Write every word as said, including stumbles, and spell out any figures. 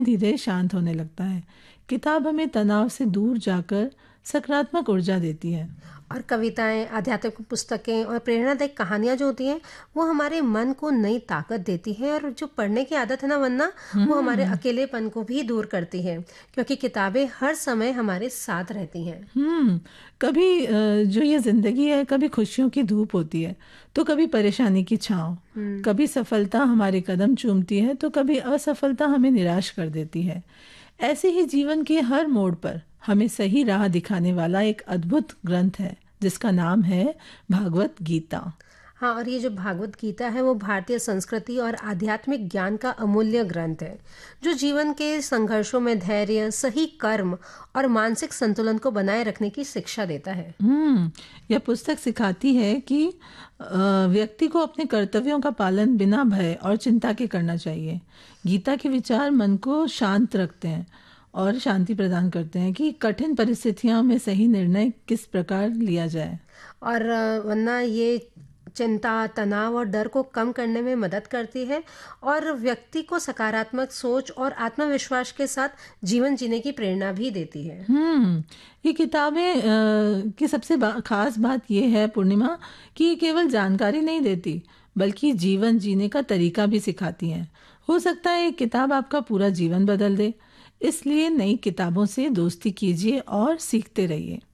धीरे शांत होने लगता है। किताब हमें तनाव से दूर जाकर सकारात्मक ऊर्जा देती है। और कविताएं, आध्यात्मिक पुस्तकें और प्रेरणादायक कहानियां जो होती हैं वो हमारे मन को नई ताकत देती है। और जो पढ़ने की आदत है ना वरना, वो हमारे हम्म। अकेलेपन को भी दूर करती है, क्योंकि किताबें हर समय हमारे साथ रहती हैं। हम्म। कभी अ, जो ये जिंदगी है, कभी खुशियों की धूप होती है तो कभी परेशानी की छांव। कभी सफलता हमारे कदम चूमती है तो कभी असफलता हमें निराश कर देती है। ऐसे ही जीवन के हर मोड़ पर हमें सही राह दिखाने वाला एक अद्भुत ग्रंथ है जिसका नाम है भागवत गीता। हाँ, और ये जो भागवत गीता है वो भारतीय संस्कृति और आध्यात्मिक ज्ञान का अमूल्य ग्रंथ है, जो जीवन के संघर्षों में धैर्य, सही कर्म और मानसिक संतुलन को बनाए रखने की शिक्षा देता है। हम्म। यह पुस्तक सिखाती है कि अ, व्यक्ति को अपने कर्तव्यों का पालन बिना भय और चिंता के करना चाहिए। गीता के विचार मन को शांत रखते हैं और शांति प्रदान करते हैं कि कठिन परिस्थितियों में सही निर्णय किस प्रकार लिया जाए। और अ, वरना ये चिंता, तनाव और डर को कम करने में मदद करती है, और व्यक्ति को सकारात्मक सोच और आत्मविश्वास के साथ जीवन जीने की प्रेरणा भी देती है। हम्म। ये किताबें अ, की सबसे बा, खास बात यह है पूर्णिमा, कि ये केवल जानकारी नहीं देती बल्कि जीवन जीने का तरीका भी सिखाती हैं। हो सकता है ये किताब आपका पूरा जीवन बदल दे। इसलिए नई किताबों से दोस्ती कीजिए और सीखते रहिए।